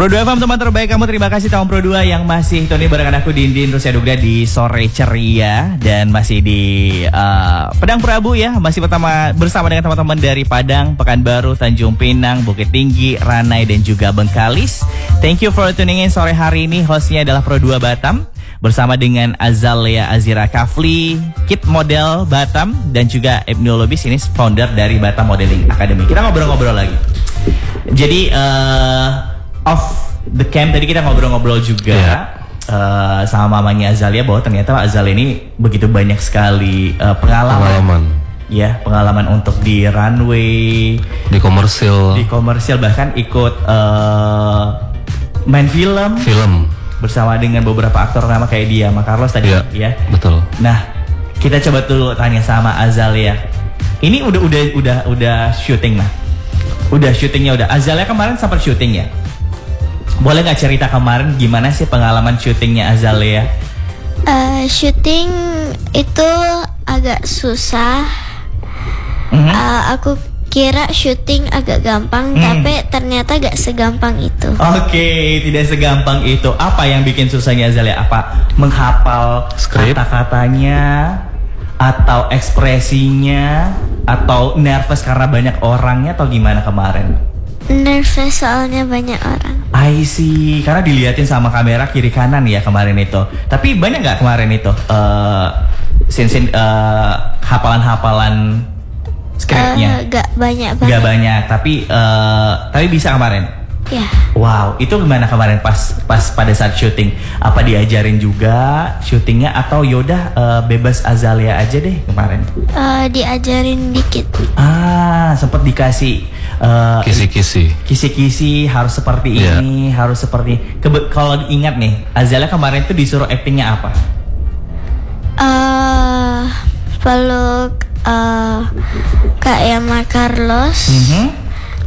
Pro 2 FM teman terbaik kamu, terima kasih tahun Pro 2 yang masih Tony bareng aku Dindin Rusya Dugra di sore ceria. Dan masih di Padang Prabu ya, masih bersama dengan teman-teman dari Padang, Pekanbaru, Tanjung Pinang, Bukit Tinggi, Ranai dan juga Bengkalis. Thank you for tuning in sore hari ini. Hostnya adalah Pro 2 Batam bersama dengan Azalea Azira Kafli, Kit Model Batam, dan juga Ibnu Lubis, ini founder dari Batam Modeling Academy. Kita ngobrol-ngobrol lagi. Jadi off the cam tadi kita ngobrol-ngobrol juga sama mamanya Azalia, bahwa ternyata Azalia ini begitu banyak sekali pengalaman. Ya, pengalaman untuk di runway, di komersil bahkan ikut main film bersama dengan beberapa aktor nama kayak dia, sama Carlos tadi ya. Betul. Nah, kita coba dulu tanya sama Azalia. Ini udah syuting lah. Syutingnya udah. Azalia kemarin sempat syuting ya. Boleh nggak cerita kemarin gimana sih pengalaman syutingnya Azalia? Syuting itu agak susah. Aku kira syuting agak gampang, tapi ternyata gak segampang itu. Oke, tidak segampang itu. Apa yang bikin susahnya Azalia? Apa menghafal kata-katanya, atau ekspresinya, atau nervous karena banyak orangnya, atau gimana kemarin? Nervous soalnya banyak orang. I see, karena diliatin sama kamera kiri kanan ya kemarin itu. Tapi banyak nggak kemarin itu hafalan skripnya? Gak banyak. Gak banyak, tapi bisa kemarin. Ya. Wow, itu gimana kemarin pas pada saat syuting? Apa diajarin juga syutingnya, atau yaudah bebas Azalia aja deh kemarin? Diajarin dikit. Sempet dikasih kisi-kisi harus seperti ini, harus seperti. Kalau ingat nih, Azalia kemarin tuh disuruh actingnya apa? Peluk kayak sama Carlos.